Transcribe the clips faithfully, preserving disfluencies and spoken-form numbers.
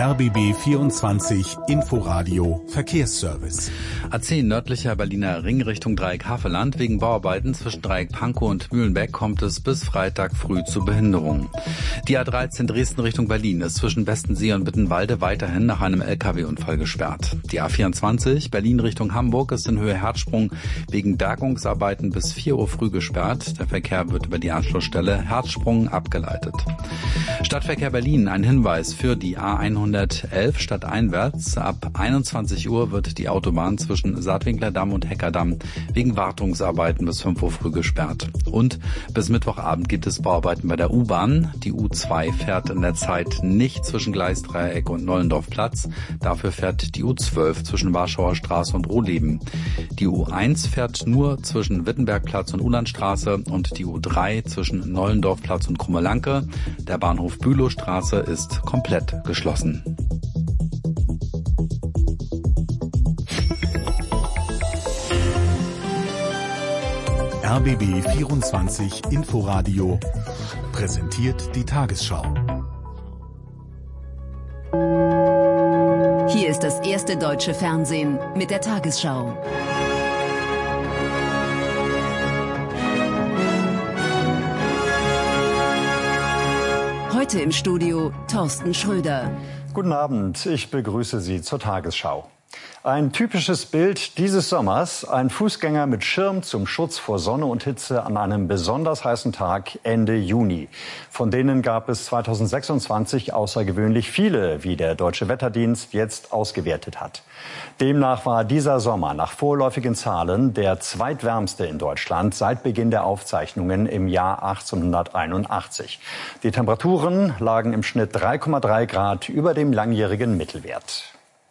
R B B vierundzwanzig Inforadio Verkehrsservice. A zehn nördlicher Berliner Ring Richtung Dreieck Havelland. Wegen Bauarbeiten zwischen Dreieck Pankow und Mühlenbeck kommt es bis Freitag früh zu Behinderungen. Die A dreizehn Dresden Richtung Berlin ist zwischen Westensee und Bittenwalde weiterhin nach einem L K W-Unfall gesperrt. Die A vierundzwanzig Berlin Richtung Hamburg ist in Höhe Herzsprung wegen Bergungsarbeiten bis vier Uhr früh gesperrt. Der Verkehr wird über die Anschlussstelle Herzsprung abgeleitet. Stadtverkehr Berlin, ein Hinweis für die A hundertelf stadteinwärts. Ab einundzwanzig Uhr wird die Autobahn zwischen Saatwinkler Damm und Heckerdamm wegen Wartungsarbeiten bis fünf Uhr früh gesperrt. Und bis Mittwochabend gibt es Bauarbeiten bei der U-Bahn. Die U zwei fährt in der Zeit nicht zwischen Gleisdreieck und Nollendorfplatz. Dafür fährt die U zwölf zwischen Warschauer Straße und Rohleben. Die U eins fährt nur zwischen Wittenbergplatz und Ulandstraße und die U drei zwischen Nollendorfplatz und Krummelanke. Der Bahnhof Bülowstraße ist komplett geschlossen. R B B vierundzwanzig Inforadio präsentiert die Tagesschau. Hier ist das erste deutsche Fernsehen mit der Tagesschau. Heute im Studio Thorsten Schröder. Guten Abend, ich begrüße Sie zur Tagesschau. Ein typisches Bild dieses Sommers, ein Fußgänger mit Schirm zum Schutz vor Sonne und Hitze an einem besonders heißen Tag Ende Juni. Von denen gab es zweitausendsechsundzwanzig außergewöhnlich viele, wie der Deutsche Wetterdienst jetzt ausgewertet hat. Demnach war dieser Sommer nach vorläufigen Zahlen der zweitwärmste in Deutschland seit Beginn der Aufzeichnungen im Jahr achtzehnhunderteinundachtzig. Die Temperaturen lagen im Schnitt drei Komma drei Grad über dem langjährigen Mittelwert.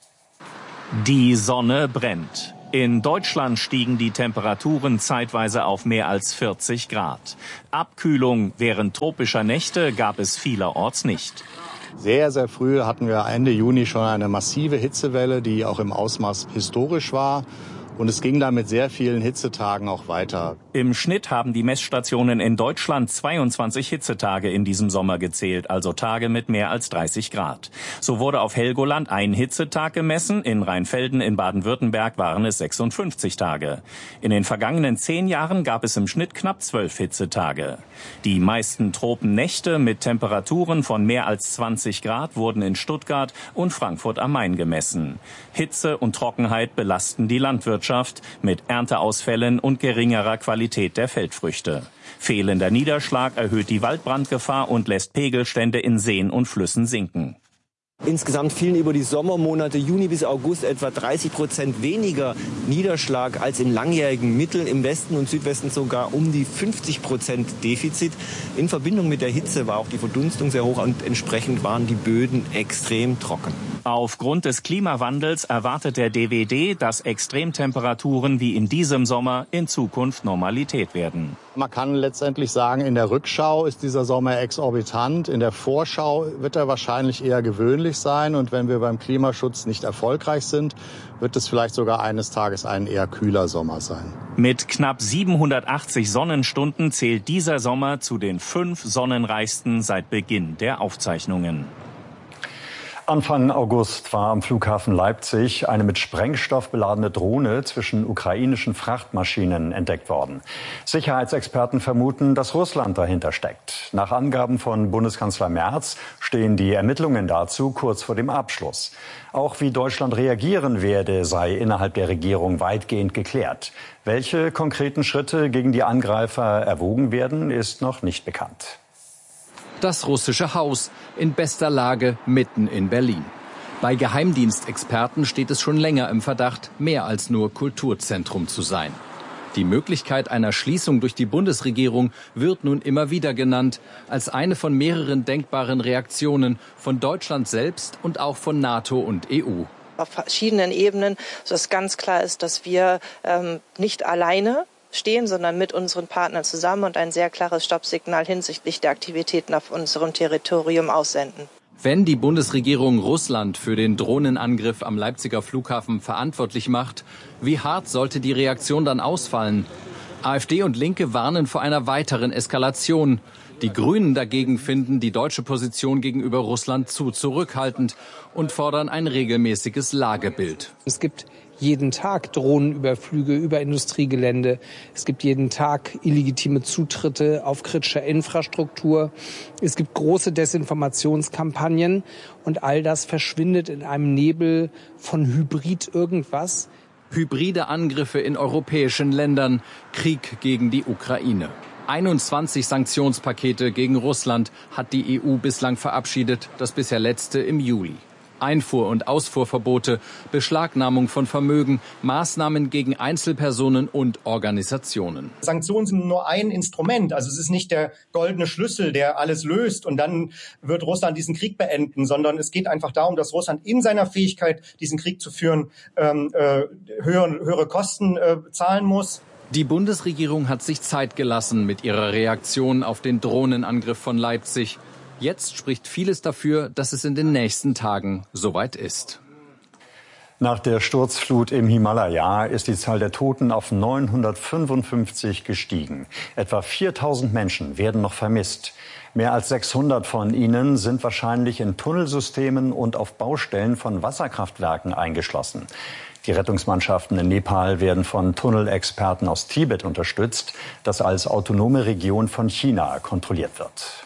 Die Sonne brennt. In Deutschland stiegen die Temperaturen zeitweise auf mehr als vierzig Grad. Abkühlung während tropischer Nächte gab es vielerorts nicht. Sehr, sehr früh hatten wir Ende Juni schon eine massive Hitzewelle, die auch im Ausmaß historisch war. Und es ging dann mit sehr vielen Hitzetagen auch weiter. Im Schnitt haben die Messstationen in Deutschland zweiundzwanzig Hitzetage in diesem Sommer gezählt, also Tage mit mehr als dreißig Grad. So wurde auf Helgoland ein Hitzetag gemessen, in Rheinfelden in Baden-Württemberg waren es sechsundfünfzig Tage. In den vergangenen zehn Jahren gab es im Schnitt knapp zwölf Hitzetage. Die meisten Tropennächte mit Temperaturen von mehr als zwanzig Grad wurden in Stuttgart und Frankfurt am Main gemessen. Hitze und Trockenheit belasten die Landwirtschaft mit Ernteausfällen und geringerer Qualität der Feldfrüchte. Fehlender Niederschlag erhöht die Waldbrandgefahr und lässt Pegelstände in Seen und Flüssen sinken. Insgesamt fielen über die Sommermonate Juni bis August etwa dreißig Prozent weniger Niederschlag als im langjährigen Mittel. Im Westen und Südwesten sogar um die fünfzig Prozent Defizit. In Verbindung mit der Hitze war auch die Verdunstung sehr hoch und entsprechend waren die Böden extrem trocken. Aufgrund des Klimawandels erwartet der D W D, dass Extremtemperaturen wie in diesem Sommer in Zukunft Normalität werden. Man kann letztendlich sagen, in der Rückschau ist dieser Sommer exorbitant. In der Vorschau wird er wahrscheinlich eher gewöhnlich sein. Und wenn wir beim Klimaschutz nicht erfolgreich sind, wird es vielleicht sogar eines Tages ein eher kühler Sommer sein. Mit knapp siebenhundertachtzig Sonnenstunden zählt dieser Sommer zu den fünf sonnenreichsten seit Beginn der Aufzeichnungen. Anfang August war am Flughafen Leipzig eine mit Sprengstoff beladene Drohne zwischen ukrainischen Frachtmaschinen entdeckt worden. Sicherheitsexperten vermuten, dass Russland dahinter steckt. Nach Angaben von Bundeskanzler Merz stehen die Ermittlungen dazu kurz vor dem Abschluss. Auch wie Deutschland reagieren werde, sei innerhalb der Regierung weitgehend geklärt. Welche konkreten Schritte gegen die Angreifer erwogen werden, ist noch nicht bekannt. Das russische Haus in bester Lage mitten in Berlin. Bei Geheimdienstexperten steht es schon länger im Verdacht, mehr als nur Kulturzentrum zu sein. Die Möglichkeit einer Schließung durch die Bundesregierung wird nun immer wieder genannt, als eine von mehreren denkbaren Reaktionen von Deutschland selbst und auch von NATO und E U. Auf verschiedenen Ebenen, sodass ganz klar ist, dass wir ähm, nicht alleine stehen, sondern mit unseren Partnern zusammen und ein sehr klares Stoppsignal hinsichtlich der Aktivitäten auf unserem Territorium aussenden. Wenn die Bundesregierung Russland für den Drohnenangriff am Leipziger Flughafen verantwortlich macht, wie hart sollte die Reaktion dann ausfallen? AfD und Linke warnen vor einer weiteren Eskalation. Die Grünen dagegen finden die deutsche Position gegenüber Russland zu zurückhaltend und fordern ein regelmäßiges Lagebild. Es gibt jeden Tag Drohnenüberflüge über Industriegelände. Es gibt jeden Tag illegitime Zutritte auf kritische Infrastruktur. Es gibt große Desinformationskampagnen und all das verschwindet in einem Nebel von Hybrid irgendwas. Hybride Angriffe in europäischen Ländern, Krieg gegen die Ukraine. einundzwanzig Sanktionspakete gegen Russland hat die E U bislang verabschiedet, das bisher letzte im Juli. Einfuhr- und Ausfuhrverbote, Beschlagnahmung von Vermögen, Maßnahmen gegen Einzelpersonen und Organisationen. Sanktionen sind nur ein Instrument. Also es ist nicht der goldene Schlüssel, der alles löst und dann wird Russland diesen Krieg beenden, sondern es geht einfach darum, dass Russland in seiner Fähigkeit, diesen Krieg zu führen, ähm, äh, höhere, höhere Kosten äh, zahlen muss. Die Bundesregierung hat sich Zeit gelassen mit ihrer Reaktion auf den Drohnenangriff von Leipzig. Jetzt spricht vieles dafür, dass es in den nächsten Tagen soweit ist. Nach der Sturzflut im Himalaya ist die Zahl der Toten auf neunhundertfünfundfünfzig gestiegen. Etwa viertausend Menschen werden noch vermisst. Mehr als sechshundert von ihnen sind wahrscheinlich in Tunnelsystemen und auf Baustellen von Wasserkraftwerken eingeschlossen. Die Rettungsmannschaften in Nepal werden von Tunnelexperten aus Tibet unterstützt, das als autonome Region von China kontrolliert wird.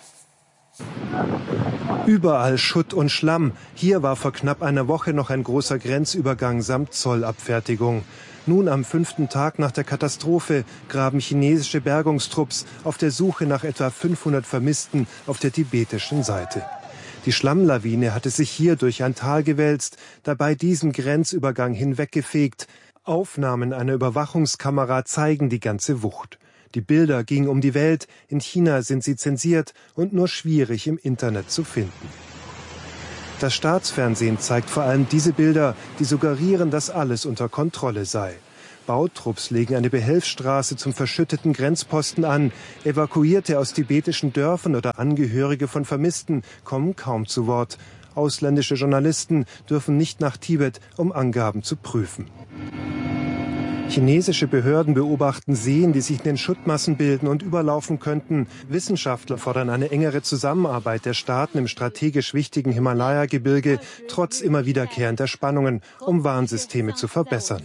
Überall Schutt und Schlamm. Hier war vor knapp einer Woche noch ein großer Grenzübergang samt Zollabfertigung. Nun am fünften Tag nach der Katastrophe graben chinesische Bergungstrupps auf der Suche nach etwa fünfhundert Vermissten auf der tibetischen Seite. Die Schlammlawine hatte sich hier durch ein Tal gewälzt, dabei diesen Grenzübergang hinweggefegt. Aufnahmen einer Überwachungskamera zeigen die ganze Wucht. Die Bilder gingen um die Welt, in China sind sie zensiert und nur schwierig im Internet zu finden. Das Staatsfernsehen zeigt vor allem diese Bilder, die suggerieren, dass alles unter Kontrolle sei. Bautrupps legen eine Behelfsstraße zum verschütteten Grenzposten an. Evakuierte aus tibetischen Dörfern oder Angehörige von Vermissten kommen kaum zu Wort. Ausländische Journalisten dürfen nicht nach Tibet, um Angaben zu prüfen. Chinesische Behörden beobachten Seen, die sich in den Schuttmassen bilden und überlaufen könnten. Wissenschaftler fordern eine engere Zusammenarbeit der Staaten im strategisch wichtigen Himalaya-Gebirge, trotz immer wiederkehrender Spannungen, um Warnsysteme zu verbessern.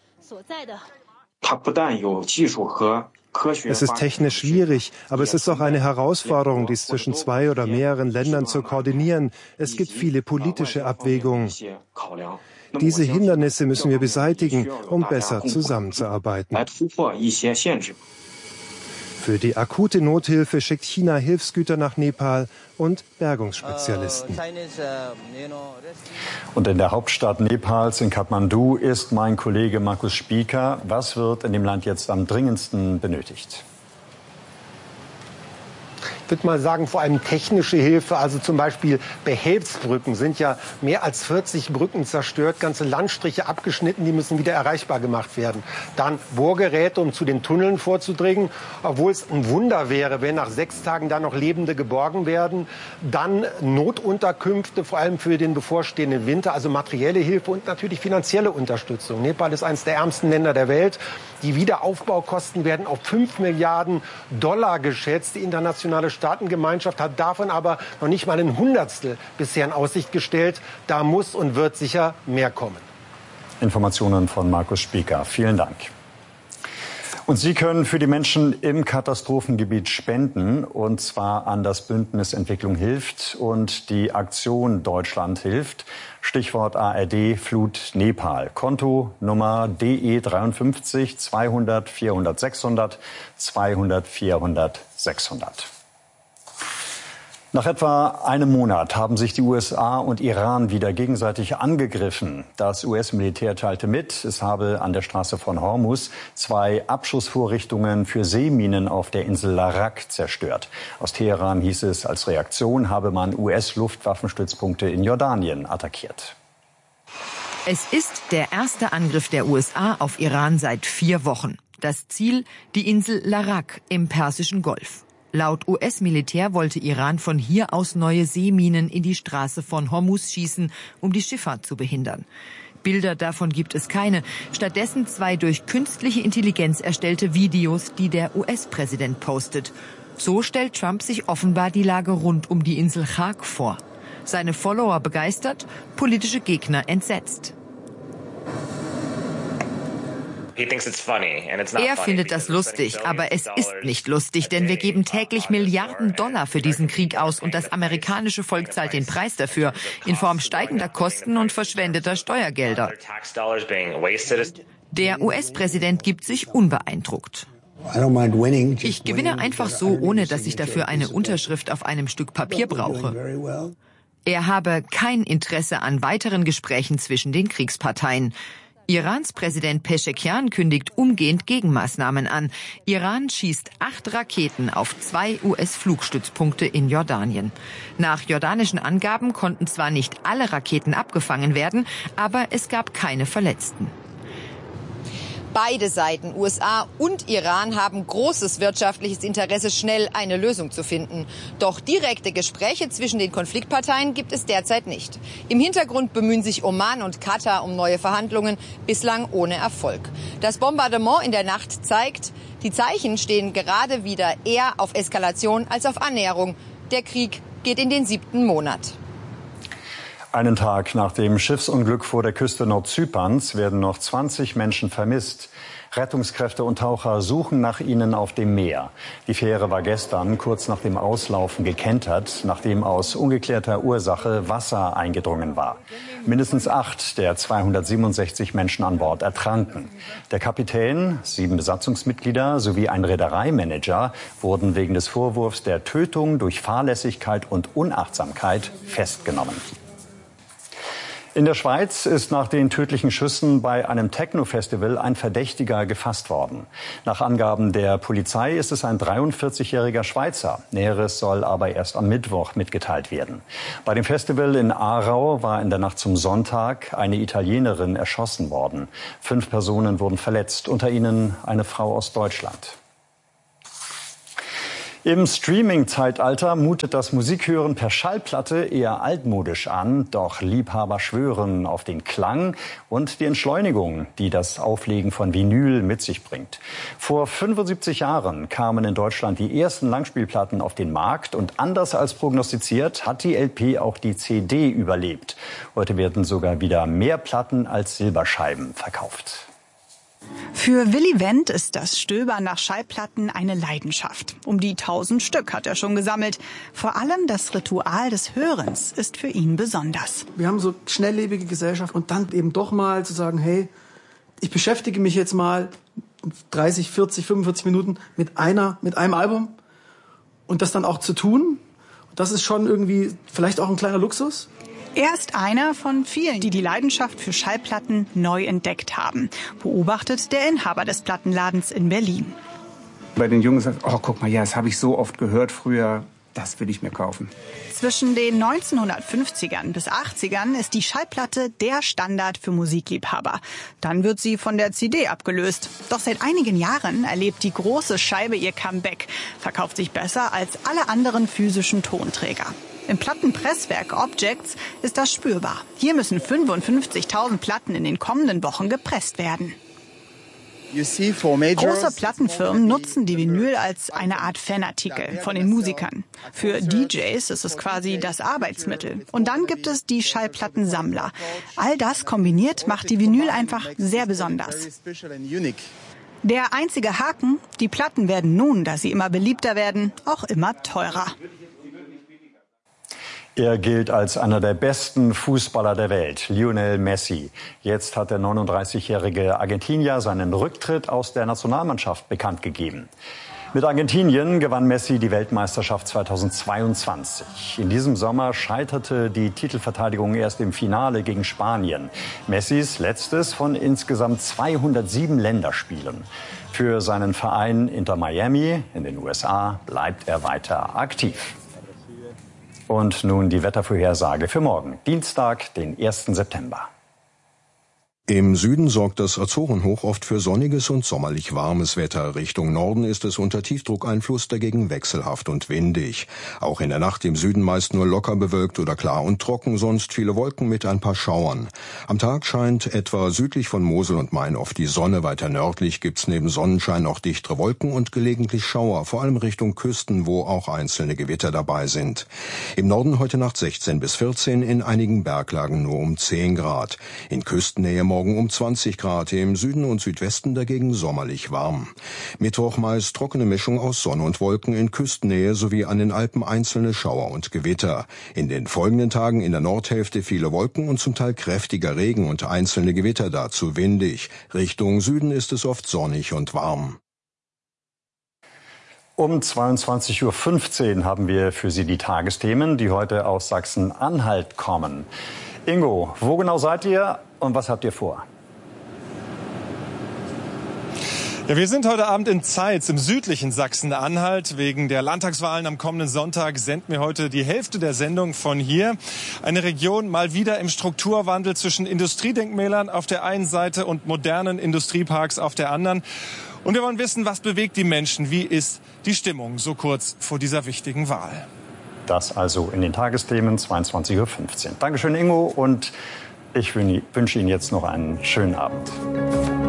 Es ist technisch schwierig, aber es ist auch eine Herausforderung, dies zwischen zwei oder mehreren Ländern zu koordinieren. Es gibt viele politische Abwägungen. Diese Hindernisse müssen wir beseitigen, um besser zusammenzuarbeiten. Für die akute Nothilfe schickt China Hilfsgüter nach Nepal und Bergungsspezialisten. Und in der Hauptstadt Nepals, in Kathmandu, ist mein Kollege Markus Spieker. Was wird in dem Land jetzt am dringendsten benötigt? Ich würde mal sagen, vor allem technische Hilfe, also zum Beispiel Behelfsbrücken, sind ja mehr als vierzig Brücken zerstört, ganze Landstriche abgeschnitten, die müssen wieder erreichbar gemacht werden. Dann Bohrgeräte, um zu den Tunneln vorzudringen, obwohl es ein Wunder wäre, wenn nach sechs Tagen da noch Lebende geborgen werden. Dann Notunterkünfte, vor allem für den bevorstehenden Winter, also materielle Hilfe und natürlich finanzielle Unterstützung. Nepal ist eines der ärmsten Länder der Welt. Die Wiederaufbaukosten werden auf fünf Milliarden Dollar geschätzt. Die internationale Staatengemeinschaft hat davon aber noch nicht mal ein Hundertstel bisher in Aussicht gestellt. Da muss und wird sicher mehr kommen. Informationen von Markus Spieker. Vielen Dank. Und Sie können für die Menschen im Katastrophengebiet spenden, und zwar an das Bündnis Entwicklung hilft und die Aktion Deutschland hilft. Stichwort A R D Flut Nepal. Konto Nummer D E dreiundfünfzig zweihundert vierhundert sechshundert zweihundert vierhundert sechshundert. Nach etwa einem Monat haben sich die U S A und Iran wieder gegenseitig angegriffen. Das U S-Militär teilte mit, es habe an der Straße von Hormuz zwei Abschussvorrichtungen für Seeminen auf der Insel Larak zerstört. Aus Teheran hieß es, als Reaktion habe man U S-Luftwaffenstützpunkte in Jordanien attackiert. Es ist der erste Angriff der U S A auf Iran seit vier Wochen. Das Ziel, die Insel Larak im Persischen Golf. Laut U S-Militär wollte Iran von hier aus neue Seeminen in die Straße von Hormuz schießen, um die Schifffahrt zu behindern. Bilder davon gibt es keine. Stattdessen zwei durch künstliche Intelligenz erstellte Videos, die der U S-Präsident postet. So stellt Trump sich offenbar die Lage rund um die Insel Chag vor. Seine Follower begeistert, politische Gegner entsetzt. Er findet das lustig, aber es ist nicht lustig, denn wir geben täglich Milliarden Dollar für diesen Krieg aus und das amerikanische Volk zahlt den Preis dafür in Form steigender Kosten und verschwendeter Steuergelder. Der U S-Präsident gibt sich unbeeindruckt. Ich gewinne einfach so, ohne dass ich dafür eine Unterschrift auf einem Stück Papier brauche. Er habe kein Interesse an weiteren Gesprächen zwischen den Kriegsparteien. Irans Präsident Peschekian kündigt umgehend Gegenmaßnahmen an. Iran schießt acht Raketen auf zwei U S-Flugstützpunkte in Jordanien. Nach jordanischen Angaben konnten zwar nicht alle Raketen abgefangen werden, aber es gab keine Verletzten. Beide Seiten, U S A und Iran, haben großes wirtschaftliches Interesse, schnell eine Lösung zu finden. Doch direkte Gespräche zwischen den Konfliktparteien gibt es derzeit nicht. Im Hintergrund bemühen sich Oman und Katar um neue Verhandlungen, bislang ohne Erfolg. Das Bombardement in der Nacht zeigt, die Zeichen stehen gerade wieder eher auf Eskalation als auf Annäherung. Der Krieg geht in den siebten Monat. Einen Tag nach dem Schiffsunglück vor der Küste Nordzyperns werden noch zwanzig Menschen vermisst. Rettungskräfte und Taucher suchen nach ihnen auf dem Meer. Die Fähre war gestern kurz nach dem Auslaufen gekentert, nachdem aus ungeklärter Ursache Wasser eingedrungen war. Mindestens acht der zweihundertsiebenundsechzig Menschen an Bord ertranken. Der Kapitän, sieben Besatzungsmitglieder sowie ein Reedereimanager wurden wegen des Vorwurfs der Tötung durch Fahrlässigkeit und Unachtsamkeit festgenommen. In der Schweiz ist nach den tödlichen Schüssen bei einem Techno-Festival ein Verdächtiger gefasst worden. Nach Angaben der Polizei ist es ein dreiundvierzigjähriger Schweizer. Näheres soll aber erst am Mittwoch mitgeteilt werden. Bei dem Festival in Aarau war in der Nacht zum Sonntag eine Italienerin erschossen worden. Fünf Personen wurden verletzt, unter ihnen eine Frau aus Deutschland. Im Streaming-Zeitalter mutet das Musikhören per Schallplatte eher altmodisch an, doch Liebhaber schwören auf den Klang und die Entschleunigung, die das Auflegen von Vinyl mit sich bringt. Vor fünfundsiebzig Jahren kamen in Deutschland die ersten Langspielplatten auf den Markt und anders als prognostiziert hat die L P auch die C D überlebt. Heute werden sogar wieder mehr Platten als Silberscheiben verkauft. Für Willy Wendt ist das Stöbern nach Schallplatten eine Leidenschaft. Um die tausend Stück hat er schon gesammelt. Vor allem das Ritual des Hörens ist für ihn besonders. Wir haben so schnelllebige Gesellschaft und dann eben doch mal zu sagen, hey, ich beschäftige mich jetzt mal dreißig, vierzig, fünfundvierzig Minuten mit einer, mit einem Album und das dann auch zu tun. Das ist schon irgendwie vielleicht auch ein kleiner Luxus. Er ist einer von vielen, die die Leidenschaft für Schallplatten neu entdeckt haben, beobachtet der Inhaber des Plattenladens in Berlin. Bei den Jungen sagt, oh, guck mal, ja, das habe ich so oft gehört früher, das will ich mir kaufen. Zwischen den neunzehnhundertfünfzigern bis achtzigern ist die Schallplatte der Standard für Musikliebhaber. Dann wird sie von der C D abgelöst. Doch seit einigen Jahren erlebt die große Scheibe ihr Comeback, verkauft sich besser als alle anderen physischen Tonträger. Im Plattenpresswerk Objects ist das spürbar. Hier müssen fünfundfünfzigtausend Platten in den kommenden Wochen gepresst werden. Große Plattenfirmen nutzen die Vinyl als eine Art Fanartikel von den Musikern. Für D Js ist es quasi das Arbeitsmittel. Und dann gibt es die Schallplattensammler. All das kombiniert macht die Vinyl einfach sehr besonders. Der einzige Haken, die Platten werden nun, da sie immer beliebter werden, auch immer teurer. Er gilt als einer der besten Fußballer der Welt, Lionel Messi. Jetzt hat der neununddreißigjährige Argentinier seinen Rücktritt aus der Nationalmannschaft bekannt gegeben. Mit Argentinien gewann Messi die Weltmeisterschaft zweitausendzweiundzwanzig. In diesem Sommer scheiterte die Titelverteidigung erst im Finale gegen Spanien. Messis letztes von insgesamt zweihundertsieben Länderspielen. Für seinen Verein Inter Miami in den U S A bleibt er weiter aktiv. Und nun die Wettervorhersage für morgen, Dienstag, den ersten September. Im Süden sorgt das Azorenhoch oft für sonniges und sommerlich warmes Wetter. Richtung Norden ist es unter Tiefdruckeinfluss dagegen wechselhaft und windig. Auch in der Nacht im Süden meist nur locker bewölkt oder klar und trocken, sonst viele Wolken mit ein paar Schauern. Am Tag scheint etwa südlich von Mosel und Main oft die Sonne. Weiter nördlich gibt's neben Sonnenschein auch dichtere Wolken und gelegentlich Schauer, vor allem Richtung Küsten, wo auch einzelne Gewitter dabei sind. Im Norden heute Nacht sechzehn bis vierzehn, in einigen Berglagen nur um zehn Grad. In Küstennähe morgen um zwanzig Grad, im Süden und Südwesten dagegen sommerlich warm. Mittwoch meist trockene Mischung aus Sonne und Wolken, in Küstennähe sowie an den Alpen einzelne Schauer und Gewitter. In den folgenden Tagen in der Nordhälfte viele Wolken und zum Teil kräftiger Regen und einzelne Gewitter, dazu windig. Richtung Süden ist es oft sonnig und warm. Um zweiundzwanzig Uhr fünfzehn haben wir für Sie die Tagesthemen, die heute aus Sachsen-Anhalt kommen. Ingo, wo genau seid ihr und was habt ihr vor? Ja, wir sind heute Abend in Zeitz im südlichen Sachsen-Anhalt. Wegen der Landtagswahlen am kommenden Sonntag senden wir heute die Hälfte der Sendung von hier. Eine Region mal wieder im Strukturwandel zwischen Industriedenkmälern auf der einen Seite und modernen Industrieparks auf der anderen. Und wir wollen wissen, was bewegt die Menschen? Wie ist die Stimmung so kurz vor dieser wichtigen Wahl? Das also in den Tagesthemen, zweiundzwanzig Uhr fünfzehn. Dankeschön, Ingo, und ich wünsche Ihnen jetzt noch einen schönen Abend.